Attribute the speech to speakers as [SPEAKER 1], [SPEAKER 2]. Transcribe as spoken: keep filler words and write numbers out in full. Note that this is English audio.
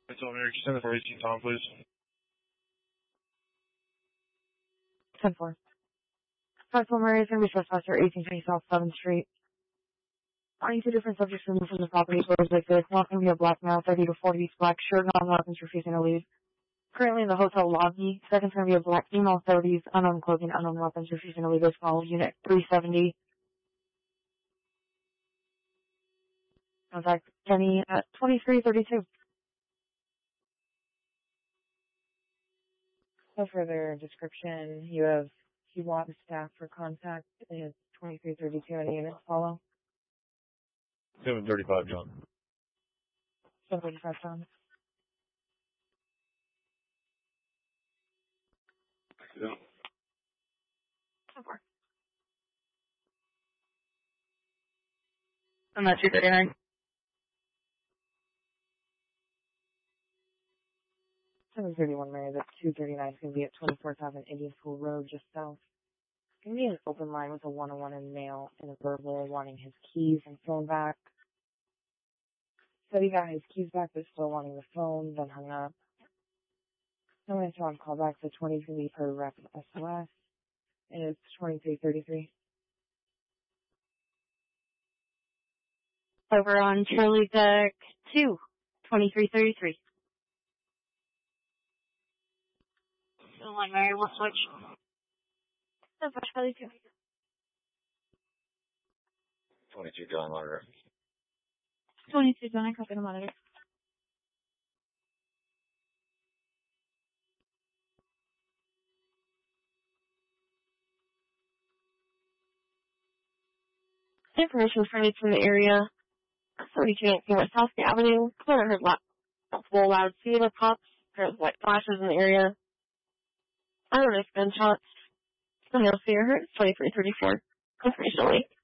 [SPEAKER 1] It's on Eric. Send it for eighteen Tom, please.
[SPEAKER 2] ten four. five four Mary is going to be trespasser, eighteen twenty South seventh Street. Finding two different subjects removed from the property. Closed like this. Not going to be a black male, thirty to forty, black shirt, non-weapons, refusing to leave. Currently in the hotel lobby. Second's going to be a black female, thirties, unknown clothing, unknown weapons, refusing to leave as well. Unit three seventy. Contact Penny at twenty-three thirty-two.
[SPEAKER 3] So for their description, you have he wants staff for contact is twenty-three thirty-two and units follow.
[SPEAKER 1] seven thirty-five, John.
[SPEAKER 3] seven thirty-five, John.
[SPEAKER 1] Yeah.
[SPEAKER 2] I'm at two thirty-nine.
[SPEAKER 3] seven thirty-one, Mary. That's two thirty-nine. It's going to be at twenty-four thousand Indian School Road, just south. It's going to be an open line with a one-on-one in mail and a verbal wanting his keys and phone back. Said he got his keys back, but still wanting the phone, then hung up. No answer on callback, so twenty is going to be per rep S O S, and it's twenty-three thirty-three.
[SPEAKER 2] Over on Charlie Deck two, twenty-three thirty-three. So line Mary, we'll switch. That's Charlie two.
[SPEAKER 1] twenty-two, John, monitor.
[SPEAKER 2] twenty-two, John, I copy the monitor. Information was furnished from the area. thirty-two nineteen West Southgate Avenue. Clear heard loud, multiple loud theater pops. There's white flashes in the area. I don't know if gunshots. Something else here. Heard twenty-three thirty-four. Information only.